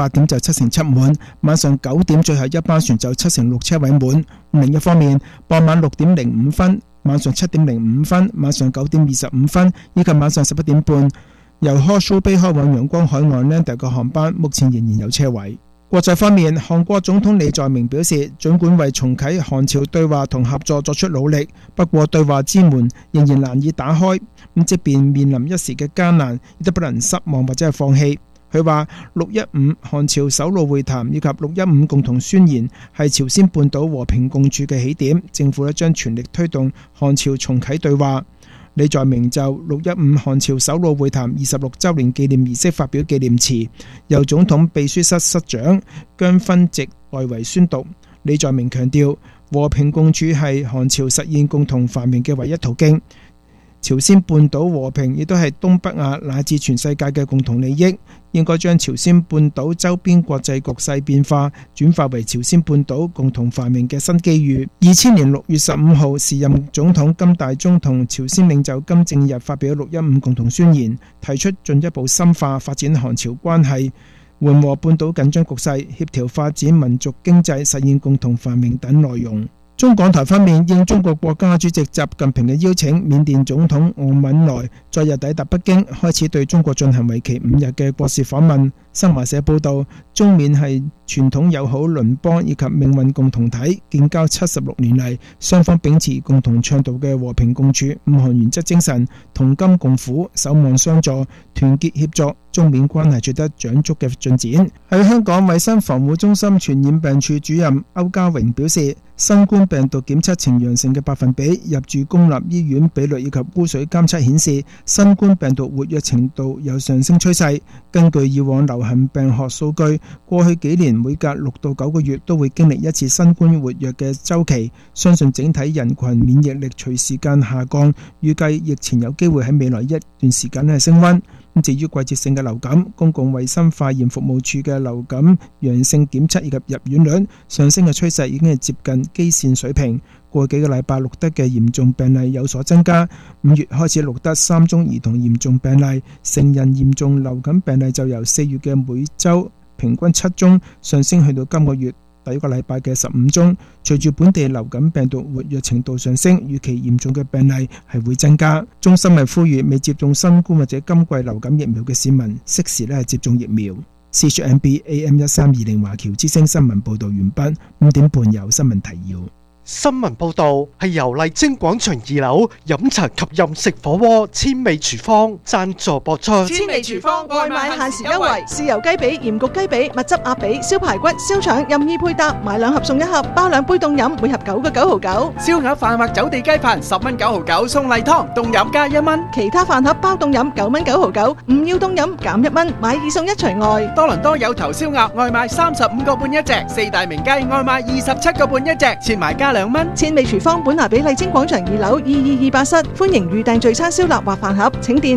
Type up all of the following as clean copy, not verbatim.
8點就7成7滿，晚上9點最後一班船就7成6車位滿。另一方面，傍晚6點05分、晚上7點05分、晚上9點25分以及晚上11點半，由柯蘇貝開往陽光海岸呢第二個航班目前仍然有車位。國際方面，韓國總統李在明表示，儘管為重啟韓朝對話同合作作出努力，不過對話之門仍然難以打開。即便面臨一時嘅艱難，亦都不能失望或者係放棄。佢話615韓朝首腦會談以及615共同宣言係朝鮮半島和平共處嘅起點，政府將全力推動韓朝重啟對話。李在明就615韓朝首腦會談26週年紀念儀式發表紀念詞，由總統秘書室室長姜勳植代為宣讀。李在明強調，和平共處係韓朝實現共同繁榮嘅唯一途徑。朝鮮半島和平亦都係東北亞乃至全世界嘅共同利益，應該將朝鮮半島周邊國際局勢變化轉化為朝鮮半島共同繁榮嘅新機遇。2000年6月15號，時任總統金大中同朝鮮領袖金正日發表615共同宣言，提出進一步深化發展韓朝關係，緩和半島緊張局勢，協調發展民族經濟，實現共同繁榮等內容。中港台方面，應中國國家主席習近平嘅邀請，緬甸總統昂敏來昨日抵達北京，開始對中國進行為期5日嘅國事訪問。新華社報道，中緬係傳統友好鄰邦以及命運共同體，建交76年嚟，雙方秉持共同倡導嘅和平共處5項原則精神，同甘共苦，守望相助，團結協作，中緬關係取得長足嘅進展。喺香港衛生防護中心傳染病處主任歐家榮表示，新冠病毒檢測呈陽性嘅百分比、入住公立醫院比率以及污水監測顯示，新冠病毒活躍程度有上升趨勢。根據以往流行病學數據，過去幾年每隔6到9個月都會經歷一次新冠活躍嘅週期，相信整體人群免疫力隨時間下降，預計疫情有機會喺未來一段時間升溫。至於季節性嘅流感，公共衛生化驗服務處嘅流感陽性檢測以及入院率上升嘅趨勢已經係接近基線水平。過幾個禮拜錄得嘅嚴重病例有所增加，5月開始錄得3宗兒童嚴重病例，成人嚴重流感病例就由4月嘅每週平均7宗上升去到今個月第一個禮拜嘅15宗。隨住本地流感病毒活躍程度上升，預期嚴重嘅病例係會增加。中心係呼籲未接種新冠或者今季流感疫苗嘅市民適時係接種疫苗。CHMB AM1320 華僑之聲新聞報導完畢。5點半有新聞提要。 新聞報道係由麗晶廣場2樓飲茶及飲食火鍋千味廚房贊助播出。 千味廚房外賣限時優惠，豉油雞髀、鹽焗雞髀、蜜汁鴨髀、燒排骨、燒腸任意配搭，買2盒送1盒，包2杯凍飲，每盒9個9毫9。 燒鴨飯或走地雞飯10蚊9毫9，送例湯凍飲加1蚊。 其他飯盒包凍飲9蚊9毫9，唔要凍飲減1蚊，買2送1除外。 多倫多有頭燒鴨外賣35個半一隻，四大名雞外賣27個半一隻，切埋加2蚊。 千味廚房本拿比麗晶廣場2樓222室，歡迎預訂聚餐燒臘或飯盒，請電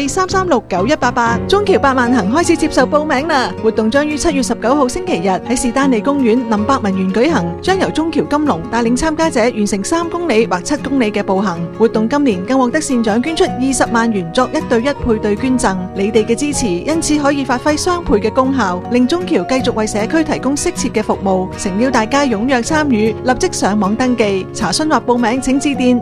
604-336-9188。中僑百萬行開始接受報名啦！活動將於7月19號星期日喺士丹利公園林百文園舉行，將由中僑金龍帶領參加者完成3公里或7公里嘅步行。活動今年更獲得善長捐出20萬元作1對1配對捐贈，你哋嘅支持因此可以發揮雙倍嘅功效，令中僑繼續為社區提供適切嘅服務。誠邀大家踴躍參與，立即上網登記。查詢或報名請致電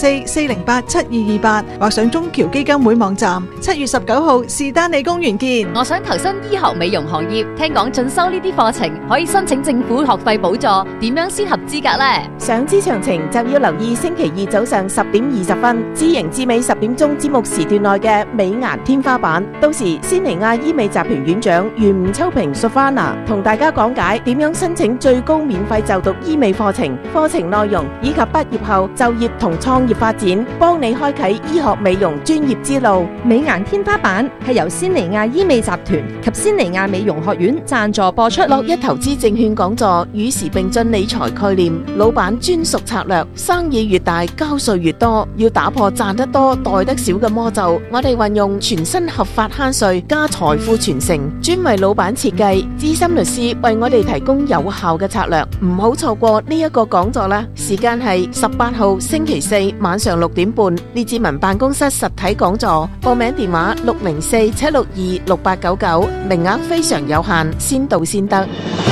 604-408-7228或上中僑基金會網站。7月19號士丹利公園見。 我想投身醫學美容行業，聽講進修呢啲課程可以申請政府學費補助，點樣先合資格呢？ 想知詳情就要留意星期2早上10點20分，知盈至美10點鐘節目時段內嘅美顏天花板。到時仙尼亞醫美集團院長袁吳秋平 Sofana 同大家講解點樣申請最高免費就讀醫美課程，課程內容以及畢業後就業同創業發展，幫你開啟醫學美容專業之路。 美顏天花板係由仙尼亞醫美集團及仙尼亞美容學院贊助播出。 樂一投資證券講座與時並進理財概念，老闆專屬策略，生意越大交稅越多，要打破賺得多袋得少嘅魔咒。我哋運用全新合法慳稅加財富傳承，專為老闆設計，資深律師為我哋提供有效嘅策略。唔好錯過呢一個講座作啦，時間係18號星期四晚上6點半，列治文辦公室實體講座，報名電話604-762-6899，名額非常有限，先到先得。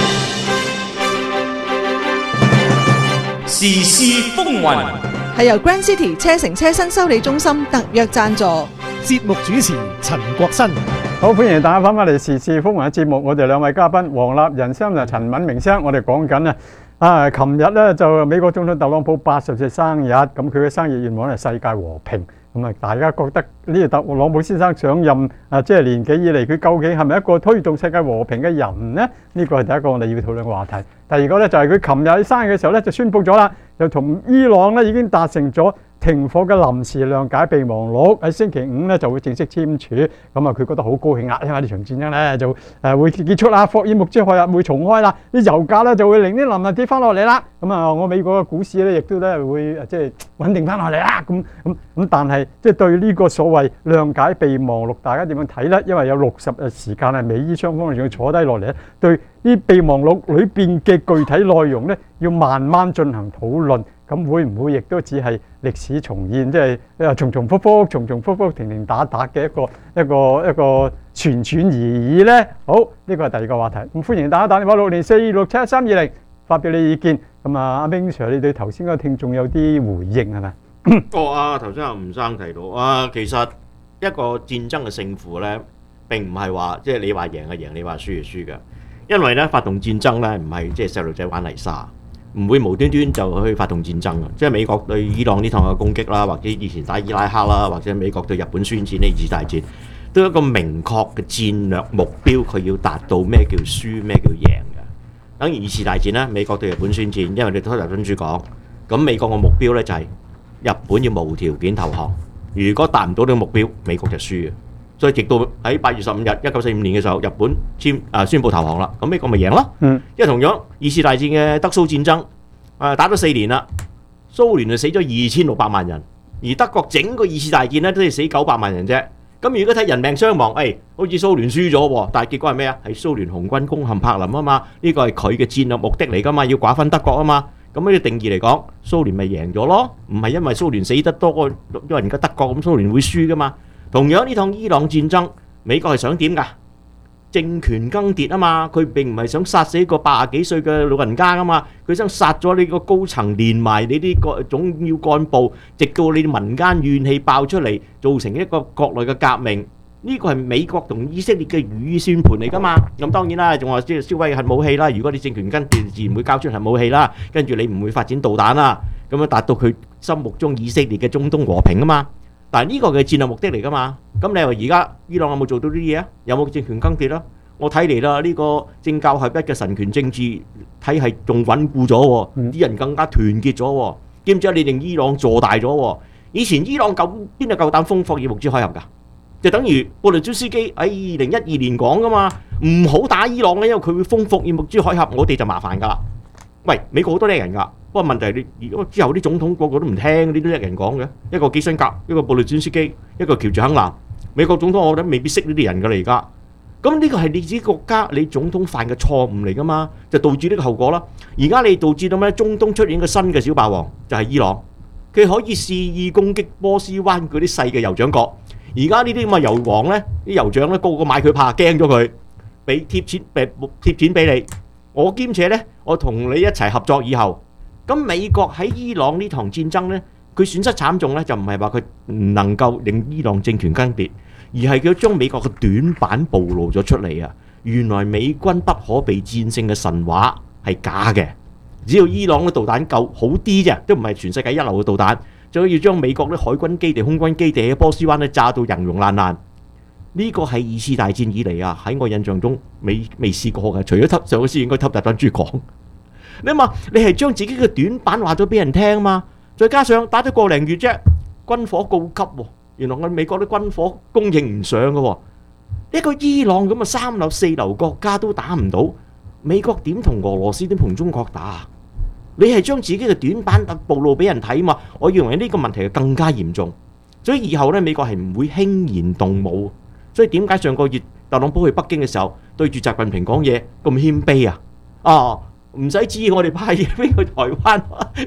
時事風雲， 係由 Grand City 車城車身修理中心特約贊助。 節目主持陳國新。 好，歡迎大家翻返嚟時事風雲嘅節目，我哋兩位嘉賓黃立仁先生同陳敏明先生，我哋講緊琴日咧就美國總統特朗普80歲生日，咁佢嘅生日願望係世界和平。咁啊，大家覺得呢個特朗普先生上任即係年紀以嚟，佢究竟係咪一個推動世界和平嘅人呢？呢個係第一個我哋要討論嘅話題。第二個咧就係佢琴日喺生日嘅時候咧就宣布咗啦，就同伊朗咧已經達成咗停火嘅臨時諒解備忘錄，喺星期五咧就會正式簽署。咁啊，佢覺得好高興啦，因為呢場戰爭咧就會結束啦，霍爾木茲海峽會重開啦，啲油價咧就會令啲能源跌翻落嚟啦。咁啊，我美國嘅股市咧亦都咧會即係穩定翻落嚟啦。咁，但係即係對呢個所謂諒解備忘錄，大家點樣睇咧？因為有60日時間係美伊雙方仲要坐低落嚟咧，對呢備忘錄裏邊嘅具體內容咧，要慢慢進行討論。咁會唔會亦都只係歷史重現，即係重重複複、停停打打嘅一個傳而已咧？好，呢個係第二個話題。咁歡迎大家打電話604-671-320發表你意見。咁阿明 Sir， 你對頭先嗰個聽眾有啲回應係咪？ 頭先阿吳生提到其實一個戰爭嘅勝負咧，並唔係話即係你話贏就贏，你話輸就輸嘅。因為咧發動戰爭咧唔係即係細路仔玩泥沙。唔會無端端就去發動戰爭嘅，即係美國對伊朗呢趟嘅攻擊啦，或者以前打伊拉克啦，或者美國對日本宣戰呢二次大戰，都有一個明確嘅戰略目標，佢要達到咩叫輸，咩叫贏嘅。等於二次大戰呢，美國對日本宣戰，因為你都頭先講，咁美國嘅目標呢就係日本要無條件投降，如果達唔到呢個目標，美國就輸嘅。所以直到喺8月15日1945年嘅時候，日本宣布投降啦，咁美國咪贏咯。因為同樣二次大戰嘅德蘇戰爭打咗4年啦，蘇聯就死咗2600萬人，而德國整個二次大戰咧都係死900萬人啫。咁如果睇人命傷亡，好似蘇聯輸咗喎，但係結果係咩啊？係蘇聯紅軍攻陷柏林啊嘛，呢個係佢嘅戰略目的嚟噶嘛，要瓜分德國啊嘛。咁呢個定義嚟講，蘇聯咪贏咗咯，唔係因為蘇聯死得多過因為而家德國咁，蘇聯會輸噶嘛。同樣呢趟伊朗戰爭，美國係想點㗎？政權更迭啊嘛，佢並唔係想殺死一個80幾歲嘅老人家噶嘛，佢想殺咗你個高層，連埋你啲個總要幹部，直到你民間怨氣爆出嚟，造成一個國內嘅革命。呢個係美國同以色列嘅如意算盤嚟噶嘛。咁當然啦，仲話即係銷毀核武器啦。如果你政權更迭，自然會交出核武器啦，跟住你唔會發展導彈啦，咁樣達到佢心目中以色列嘅中東和平啊嘛。但係呢個嘅戰略目的嚟噶嘛？咁你話而家伊朗有冇做到啲嘢啊？有冇政權更迭啦？我睇嚟啦，呢個政教合一嘅神權政治體系仲穩固咗，啲人更加團結咗，兼且你令伊朗做大咗。以前伊朗邊度夠膽封霍爾木茲海峽㗎？就等於布雷茲斯基喺2012年講噶嘛，唔好打伊朗嘅，因為佢會封霍爾木茲海峽，我哋就麻煩㗎啦。喂，美國好多叻人㗎。不過問題係你如果之後啲總統個個都唔聽呢啲叻人講嘅，一個基辛格，一個布雷頓斯基，一個喬治肯南，美國總統我覺得未必識呢啲人㗎啦而家。咁呢個係你自己國家你總統犯嘅錯誤嚟㗎嘛，就導致呢個後果啦。而家你導致到咩？中東出現個新嘅小霸王，就係伊朗，佢可以肆意攻擊波斯灣嗰啲細嘅酋長國。而家呢啲咁嘅油王咧，啲酋長咧個個買佢怕，驚咗佢，俾貼錢俾你，我兼且咧，我同你一齊合作以後。咁美國喺伊朗呢場戰爭呢，佢損失慘重呢，就唔係話佢唔能夠令伊朗政權更迭，而係佢將美國嘅短板暴露咗出嚟啊！原來美軍不可被戰勝嘅神話係假嘅，只要伊朗嘅導彈夠好啲啫，都唔係全世界一流嘅導彈，就可以將美國啲海軍基地、空軍基地喺波斯灣咧炸到人溶爛爛。呢個係二次大戰以嚟啊，喺我印象中未試過嘅，除咗上個師應該偷襲珍珠港。你話你係將自己嘅短板話咗俾人聽嘛？再加上打咗個零月啫，軍火告急喎。原來我哋美國啲軍火供應唔上嘅喎，一個伊朗咁嘅3流4流國家都打唔到，美國點同俄羅斯點同中國打啊？你係將自己嘅短板暴露俾人睇嘛？我認為呢個問題係更加嚴重，所以以後咧美國係唔會輕言動武。所以點解上個月特朗普去北京嘅時候對住習近平講嘢咁謙卑啊？ 唔使知我哋派嘢俾佢台灣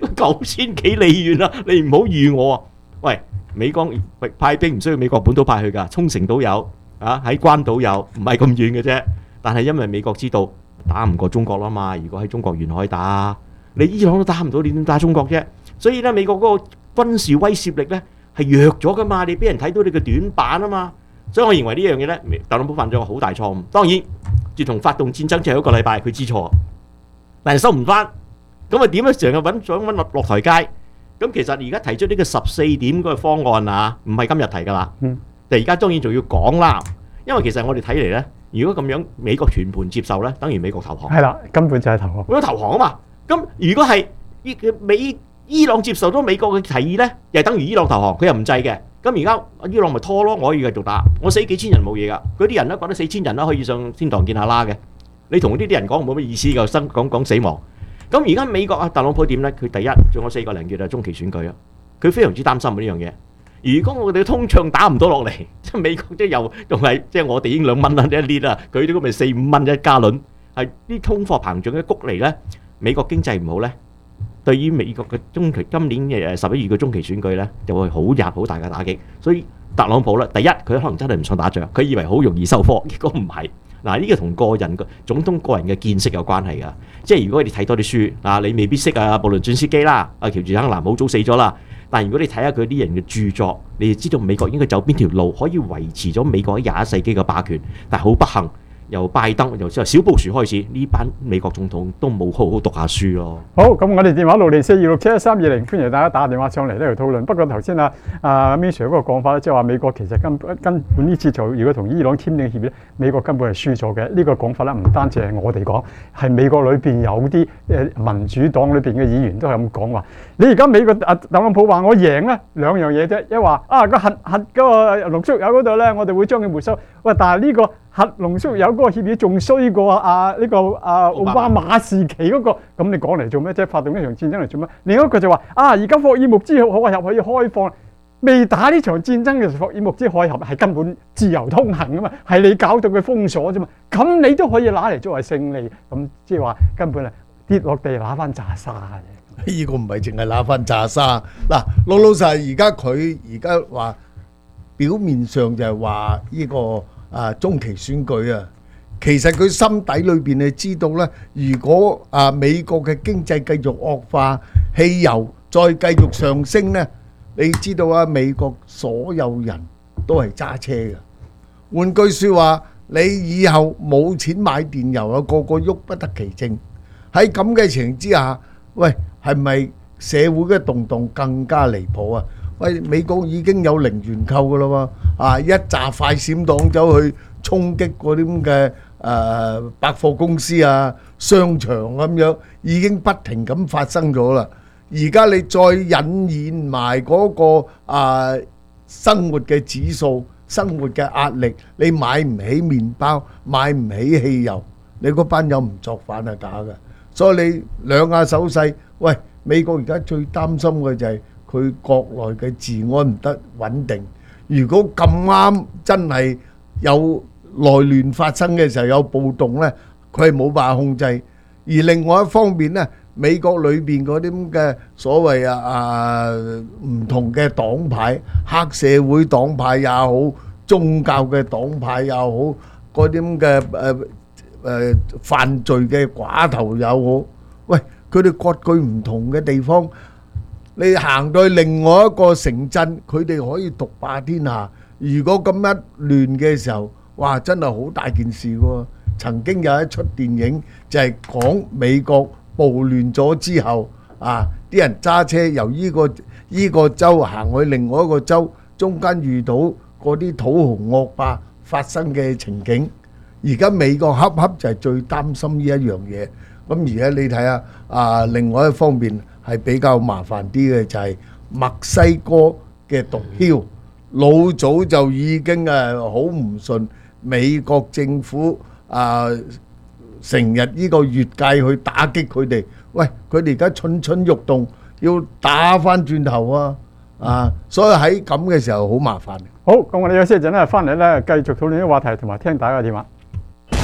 9000幾里遠啊！你唔好預我啊！喂，美國派兵唔需要美國本土派去㗎，沖繩都有啊，喺關島有，唔係咁遠嘅啫。但係因為美國知道打唔過中國啦嘛，如果喺中國沿海打，你伊朗都打唔到，你點打中國啫？所以咧，美國嗰個軍事威懾力咧係弱咗㗎嘛，你俾人睇到你嘅短板啊嘛。所以我認為呢樣嘢咧，特朗普犯咗個好大錯誤。當然，自從發動戰爭最後一個禮拜，佢知錯。但係收唔翻，咁啊點咧？成日想揾落台階。咁其實而家提出呢個14點嗰個方案啊，唔係今日提㗎啦。但而家當然仲要講啦，因為其實我哋睇嚟咧，如果咁樣美國全盤接受咧，等於美國投降。 係啦，根本就係投降。 咁投降啊嘛。咁如果係伊朗接受咗美國嘅提議咧，又係等於伊朗投降，佢又唔制嘅。咁而家伊朗咪拖咯，我可以繼續打，我死幾千人冇嘢㗎。嗰啲人咧覺得4000人啦可以上天堂見下啦嘅。你同呢啲人講冇乜意思㗎，講死亡。咁而家美國啊，特朗普點咧？佢第一仲有4個零月啊，中期選舉啊，佢非常之擔心呢樣嘢。如果我哋嘅通脹打唔到落嚟，即係美國即係又仲係即係我哋已經2蚊啦一列啦，佢呢個咪4-5蚊一加侖，係啲通貨膨脹嘅谷嚟咧。美國經濟唔好咧，對於美國嘅今年11月嘅中期選舉咧，就會好大嘅打擊。所以特朗普咧，第一佢可能真係唔想打仗，佢以為好容易收科，結果唔係。嗱，呢個同總統個人嘅見識有關係㗎。即係如果你睇多啲書，啊，你未必識啊布倫頓斯基啦，啊喬治亨南好早死咗啦。但係如果你睇下佢啲人嘅著作，你就知道美國應該走邊條路可以維持咗美國喺21世紀嘅霸權。但係好不幸，由拜登由小布殊開始，呢班美國總統都冇好好讀下書咯。 好，咁我哋電話604267130，歡迎大家打電話上嚟呢度討論。不過頭先Min Sir 嗰個講法咧，即係話美國其實根本呢次就如果同伊朗簽訂協議咧，美國根本係輸咗嘅。呢個講法咧，唔單止係我哋講，係美國裏邊有啲民主黨裏邊嘅議員都係咁講話。你而家美國特朗普話我贏咧，兩樣嘢啫，一話個核嗰個濃縮鈾嗰度咧，我哋會將佢沒收。喂，但係呢個核濃縮鈾嗰個協議仲衰過奧巴馬時期嗰個，咁你講嚟做咩啫？發動呢場戰爭嚟做咩？另一個就話而家霍爾木茲海峽可以開放，未打呢場戰爭嘅時候，霍爾木茲海峽係根本自由通行噶嘛，係你搞到佢封鎖啫嘛，咁你都可以拿嚟作為勝利，咁即係話根本係跌落地拿翻炸沙嘅。 呢個唔係淨係拿翻炸沙，嗱老實，佢而家話表面上就係話呢個中期選舉啊，其實佢心底裏邊係知道咧，如果美國嘅經濟繼續惡化，汽油再繼續上升咧，你知道啊，美國所有人都係揸車嘅。換句説話，你以後冇錢買電油啊，個個喐不得其正。喺咁嘅情形之下，喂，係咪社會嘅動盪更加離譜啊？喂，美國已經有零元購噶啦喎，一紮快閃黨走去衝擊嗰啲咁嘅百貨公司啊、商場咁樣，已經不停咁發生咗啦。而家你再引現埋嗰個生活嘅指數、生活嘅壓力，你買唔起麵包、買唔起汽油，你嗰班友唔作反係假嘅。所以你兩下手勢，喂，美國而家最擔心嘅就係佢國內嘅治安唔得穩定。如果咁啱真係有內亂發生嘅時候，有暴動呢，佢係冇辦法控制。而另外一方面呢，美國裏邊嗰啲咁嘅所謂唔同嘅黨派，黑社會黨派也好，宗教嘅黨派也好，嗰啲咁嘅犯罪嘅寡頭又好，喂，佢哋割據唔同嘅地方，你行到去另外一個城鎮，佢哋可以獨霸天下。如果咁一亂嘅時候，哇，真係好大件事喎！曾經有一出電影就係講美國暴亂咗之後，啲人揸車由依個州行去另外一個州，中間遇到嗰啲土豪惡霸發生嘅情景。而家美國恰恰就係最擔心呢一樣嘢。咁而家你睇下另外一方面係比較麻煩啲嘅就係墨西哥嘅毒梟，老早就已經好唔順美國政府成日呢個越界去打擊佢哋。喂，佢哋而家蠢蠢欲動，要打翻轉頭所以喺咁嘅時候好麻煩。 好，咁我哋休息一陣咧，翻嚟咧繼續討論呢個話題同埋聽大家嘅電話。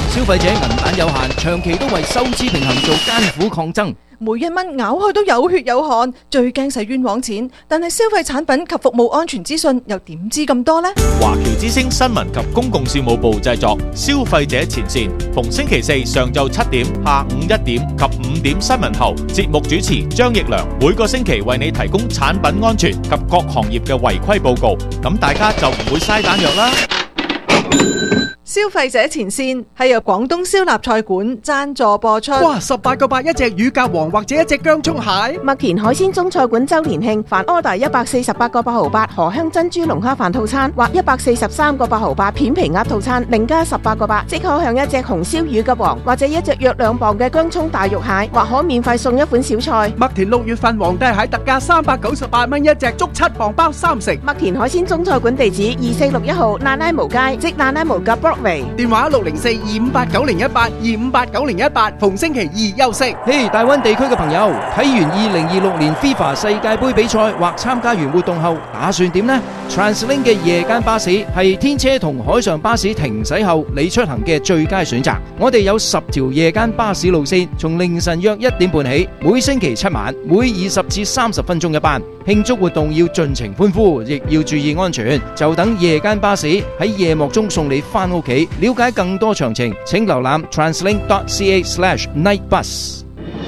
消費者銀彈有限，長期都為收支平衡做艱苦抗爭。 每一蚊咬開都有血有汗，最驚使冤枉錢。但係消費產品及服務安全資訊又點知咁多呢？ 華僑之聲新聞及公共事務部製作，消費者前線，逢星期四上晝7點、下午1點及5點新聞後，節目主持張奕良每個星期為你提供產品安全及各行業嘅違規報告，咁大家就唔會嘥彈藥啦。 消費者前線係由廣東燒臘菜館贊助播出。 哇！18個8一隻乳鴿王或者一隻薑葱蟹。 麥田海鮮中菜館周年慶，凡 order 148個8毫8荷香珍珠龍蝦飯套餐或143個8毫8片皮鴨套餐，另加18個8，即可享一隻紅燒乳鴿王或者一隻約2磅嘅薑葱大肉蟹，或可免費送一款小菜。 麥田6月份皇帝蟹特價398蚊一隻，足7磅包3成。 麥田海鮮中菜館地址2461號那拉無街，即那拉無甲 Broadway。 電話604-258-9018，258-9018，逢星期二休息。 嘿，大灣地區嘅朋友，睇完2026年 FIFA 世界盃比賽或參加完活動後，打算點呢？ TransLink 嘅夜間巴士係天車同海上巴士停駛後你出行嘅最佳選擇。我哋有10條夜間巴士路線，從凌晨約1點半起，每星期7晚，每20至30分鐘一班。慶祝活動要盡情歡呼，亦要注意安全。就等夜間巴士喺夜幕中送你返屋企。了解更多詳情，請瀏覽 translink.ca/nightbus。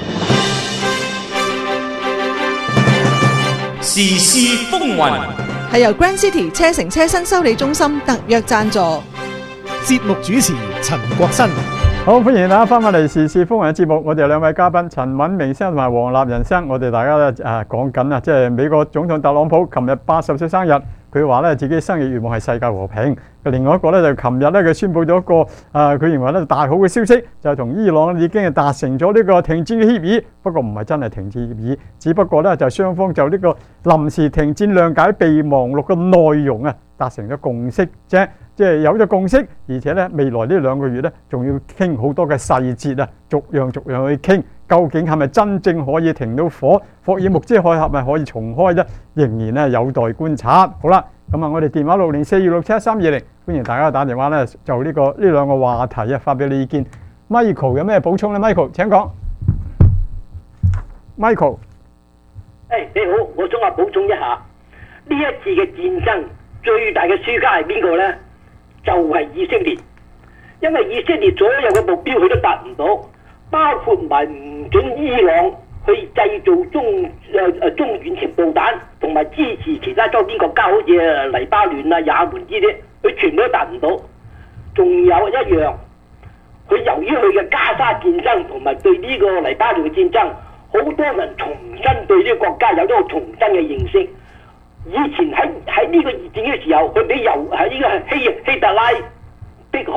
時事風雲係由 Grand City 車城車身修理中心特約贊助。 節目主持陳國新。 好，歡迎大家翻返嚟時事風雲嘅節目，我哋兩位嘉賓陳敏明先生同埋黃立仁先生，我哋大家咧講緊啊，即係美國總統特朗普琴日80歲生日，佢話咧自己生日願望係世界和平。另外一個咧就琴日咧佢宣布咗一個佢認為咧大好嘅消息，就係同伊朗已經係達成咗呢個停戰嘅協議，不過唔係真係停戰協議，只不過咧就雙方就呢個臨時停戰諒解備忘錄嘅內容啊達成咗共識啫。即係有咗共識，而且咧未來呢2個月咧，仲要傾好多嘅細節啊，逐樣去傾，究竟係咪真正可以停到火？霍爾木茲海峽咪可以重開咧？仍然咧有待觀察。好啦，咁啊，我哋電話604-267-1320，歡迎大家打電話咧，就呢2個話題啊，發表你意見。Michael 有咩補充咧 ？Michael 請講。Michael， 你好，我想話補充一下，呢一次嘅戰爭最大嘅輸家係邊個咧？就係以色列，因為以色列所有嘅目標佢都達唔到，包括埋唔准伊朗去製造中遠程導彈，同埋支持其他周邊國家，好似黎巴嫩啊、也門呢啲，佢全部都達唔到。仲有一樣，佢由於佢嘅加沙戰爭同埋對呢個黎巴嫩嘅戰爭，好多人重新對呢個國家有咗個重新嘅認識。以前喺呢個熱戰嘅時候，佢俾喺呢個希特拉迫害，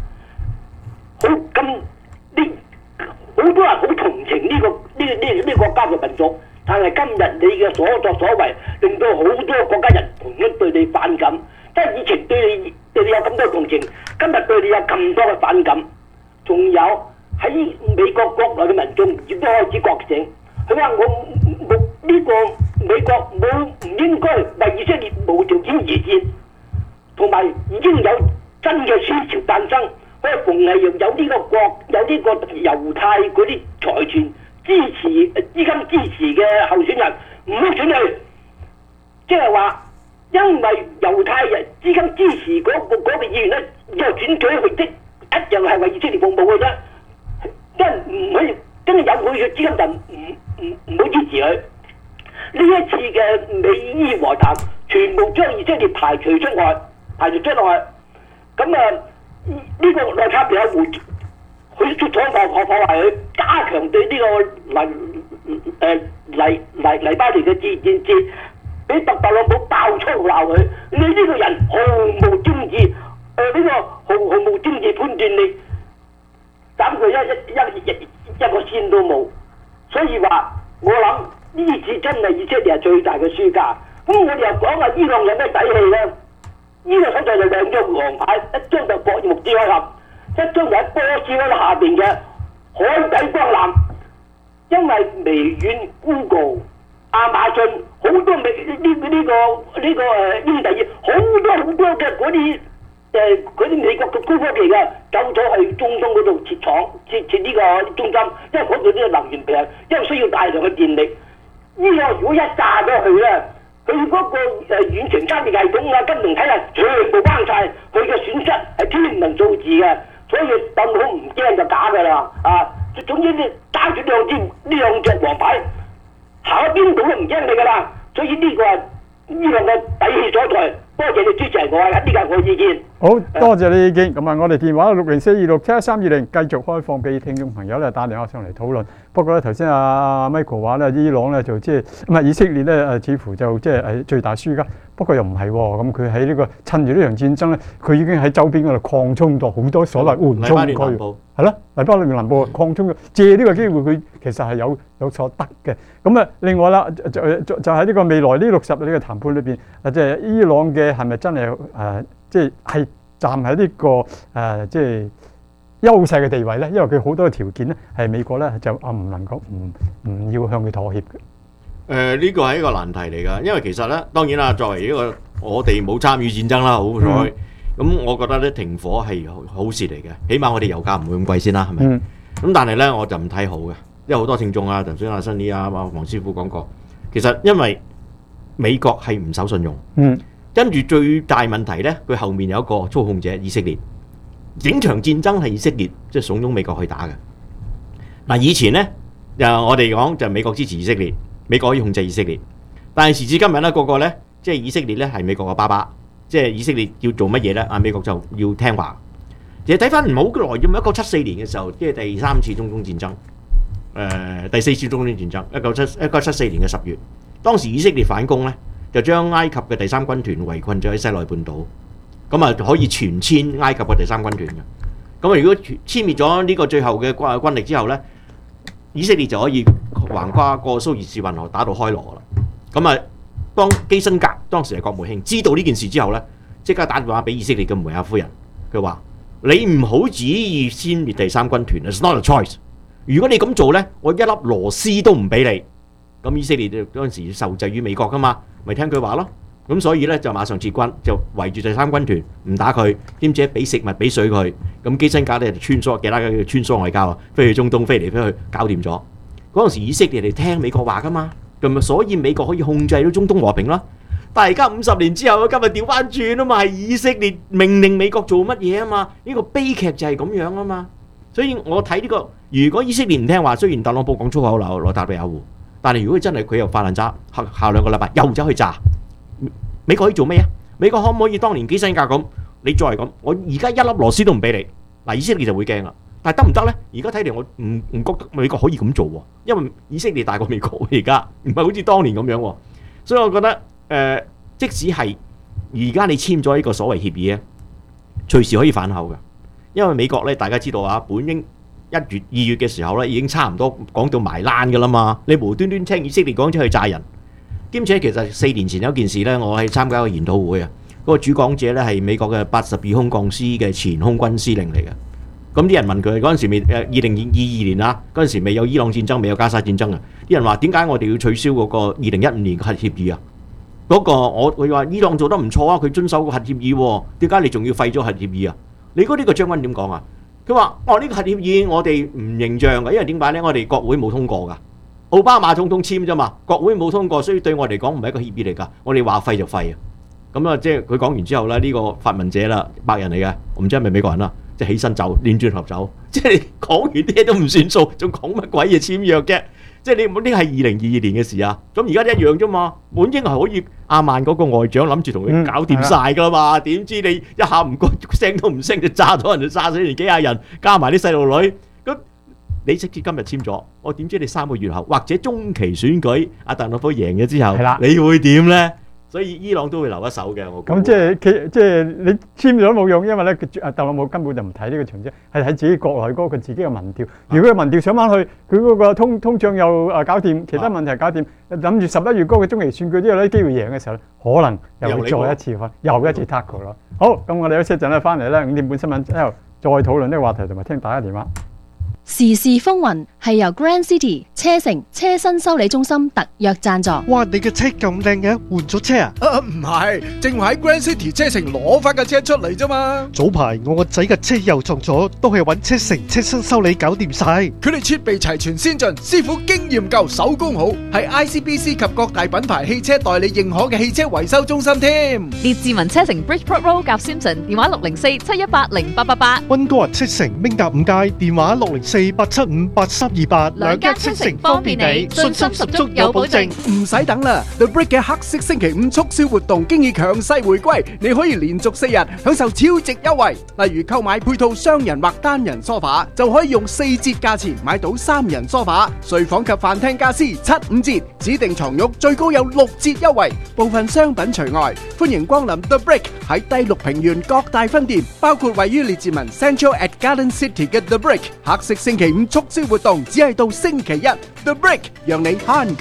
好多人好同情呢個國家嘅民族，但係今日你嘅所作所為，令到好多國家人同樣對你反感。即係以前對你有咁多同情，今日對你有咁多嘅反感。仲有喺美國國內嘅民眾亦都開始覺醒，佢話我呢個美國唔應該為以色列無條件而戰，同埋已經有新嘅思潮誕生。佢逢係有呢個猶太嗰啲財團資金支持嘅候選人唔好選佢，即係話因為猶太人資金支持嗰個議員咧，之後轉舉去一樣係為以色列服務嘅啫，真係唔可以真係有佢嘅資金就唔好支持佢。呢一次嘅美伊和談，全部將以色列排除出外。咁呢個內塔尼亞胡佢出咗破壞佢，加強對呢個黎巴嫩嘅戰節，俾特朗普爆粗鬧佢，你呢個人毫無政治毫無政治判斷力，斬佢一個線都冇。所以話我諗呢次真係以色列係最大嘅輸家。咁我哋又講下伊朗有咩底氣咧？伊朗手上就2張黃牌，一張就霍爾木茲海峽，一張就喺波斯灣下邊嘅海底光纜。因為微軟、Google、亞馬遜好多英特爾好多嘅嗰啲佢啲美國嘅高科技嘅走咗去中東嗰度設廠設呢個中心，因為嗰度呢個能源平，因為需要大量嘅電力。呢個如果一炸咗佢咧，佢嗰個遠程監視系統啊、金融體系全部關晒，佢嘅損失係天文數字嘅，所以特朗普唔驚就假㗎啦啊！總之你揸住呢兩隻黃牌，行喺邊度都唔驚你㗎啦，所以呢個係呢兩個底氣所在。多謝你支持我啊！呢個係我意見。 好多謝你意見。咁啊，我哋電話604267320繼續開放俾聽眾朋友咧打電話上嚟討論。不過咧，頭先阿 Michael 話咧，伊朗咧就即係唔係以色列咧似乎就即係最大輸家。不過又唔係喎，咁佢喺呢個趁住呢場戰爭咧，佢已經喺周邊嗰度擴充咗好多所謂緩衝區域，係咯，黎巴嫩南部擴充咗，借呢個機會佢其實係有所得嘅。咁啊，另外啦，就喺呢個未來呢60日呢個談判裏邊，即係伊朗嘅係咪真係即係站喺呢個即係優勢嘅地位咧？因為佢好多條件咧係美國咧就唔能夠唔要向佢妥協嘅。 呢個係一個難題嚟㗎，因為其實咧，當然啦，作為一個我哋冇參與戰爭啦，好彩。咁我覺得咧停火係好事嚟嘅，起碼我哋油價唔會咁貴先啦，係咪？咁但係咧我就唔睇好嘅，因為好多聽眾啊，頭先阿新呢啊、黃師傅講過，其實因為美國係唔守信用，跟住最大問題咧，佢後面有一個操控者以色列，整場戰爭係以色列即係慫恿美國去打嘅。嗱，以前咧我哋講就美國支持以色列。美國可以控制以色列，但係時至今日咧，個個咧即係以色列咧係美國嘅爸爸，即係以色列要做乜嘢咧？美國就要聽話。其實睇翻唔好耐啫嘛，1974年嘅時候，即係第3次中東戰爭，第4次中東戰爭，1974年嘅10月，當時以色列反攻咧，就將埃及嘅第3軍團圍困咗喺西奈半島，咁啊可以全殲埃及嘅第3軍團嘅。咁啊如果殲滅咗呢個最後嘅軍力之後咧，以色列就可以橫跨過蘇伊士運河打到開羅啦。咁啊，當基辛格當時係國務卿，知道呢件事之後咧，即刻打電話俾以色列嘅梅亞夫人，佢話：你唔好旨意殲滅第3軍團 ，it's not a choice。如果你咁做咧，我一粒螺絲都唔俾你。咁以色列嗰陣時受制於美國噶嘛，咪聽佢話咯。咁所以咧就馬上撤軍，就圍住第3軍團唔打佢，兼且俾食物俾水佢。咁基辛格咧就穿梭，其他嘅穿梭外交啊，飛去中東，飛嚟飛去，搞掂咗。嗰陣時以色列嚟聽美國話噶嘛，咁所以美國可以控制到中東和平啦。但係而家50年之後，今日調翻轉啊嘛，係以色列命令美國做乜嘢啊嘛？呢個悲劇就係咁樣啊嘛。所以我睇呢個，如果以色列唔聽話，雖然特朗普講粗口攞塔利亞胡，但係如果真係佢又發爛渣，下2個禮拜又走去炸。美國可以做咩啊？美國可唔可以當年基辛格咁？你再係咁，我而家一粒螺絲都唔俾你。嗱，以色列就會驚啦。但係得唔得咧？而家睇嚟我唔覺得美國可以咁做喎，因為以色列大過美國而家，唔係好似當年咁樣喎。所以我覺得即使係而家你簽咗呢個所謂協議咧，隨時可以反口嘅。因為美國咧，大家知道啊，本應1月2月嘅時候咧，已經差唔多講到埋欄㗎啦嘛。你無端端聽以色列講出去炸人。兼且其實4年前有一件事咧，我係參加一個研討會啊，嗰個主講者咧係美國嘅82空降師嘅前空軍司令嚟嘅。咁啲人問佢嗰陣時未2022年啊，嗰陣時未有伊朗戰爭，未有加沙戰爭啊。啲人話點解我哋要取消嗰個2015年嘅核協議啊？嗰個佢話伊朗做得唔錯啊，佢遵守個核協議喎，點解你仲要廢咗核協議啊？你嗰呢個將軍點講啊？佢話：呢個核協議我哋唔認賬嘅，因為點解咧？我哋國會冇通過㗎。奧巴馬總統簽啫嘛，國會冇通過，所以對我嚟講唔係一個協議嚟㗎。我哋話廢就廢啊。咁啊，即係佢講完之後咧，呢個發問者啦，白人嚟嘅，我唔知係咪美國人啦，即係起身走，轉轉頭走。即係你講完啲嘢都唔算數，仲講乜鬼嘢簽約嘅？即係你呢係2022年嘅事啊。咁而家一樣啫嘛。本應係可以阿曼嗰個外長諗住同佢搞掂晒㗎啦嘛。點知你一下唔該聲都唔聲就炸咗人，就炸死人幾廿人，加埋啲細路女。咁你直接今日簽咗，我點知你3個月後或者中期選舉阿特朗普贏咗之後，你會點咧？所以伊朗都會留一手嘅。我咁即係你簽咗都冇用，因為咧特朗普根本就唔睇呢個場啫，係喺自己國內嗰個自己嘅民調。如果個民調上翻去，佢嗰個通脹又搞掂，其他問題搞掂，諗住11月嗰個中期選舉都有啲機會贏嘅時候咧，可能又會再一次分，又一次 tackle 咯。好，咁我哋休息一陣咧，翻嚟咧5點半新聞之後再討論呢個話題同埋聽大家電話。 時事風雲係由 Grand City 車城車身修理中心特約贊助。 哇，你嘅車咁靚嘅，換咗車啊？ 唔係，正話喺 Grand City 車城攞翻架車出嚟啫嘛。 早排我個仔嘅車又撞咗，都係揾車城車身修理搞掂晒。 佢哋設備齊全先進，師傅經驗夠，手工好，係 ICBC 及各大品牌汽車代理認可嘅汽車維修中心添。 列治文車城 Bridgeport Road 夾 Simpson， 電話604-718-0888。 溫哥華車城明達5街，電話604-875-8328。 兩間車城方便你，信心十足有保證。 唔使等啦 ，The Brick 嘅黑色星期五促銷活動經已強勢回歸，你可以連續4日享受超值優惠。例如購買配套雙人或單人梳化，就可以用4折價錢買到3人梳化。睡房及飯廳家私7-5折，指定床褥最高有6折優惠，部分商品除外。歡迎光臨 The Brick 喺第6平原各大分店，包括位於列治文 Central at Garden City 嘅 The Brick。黑色星期五促銷活動只係到星期一 ，The Brick 讓你慳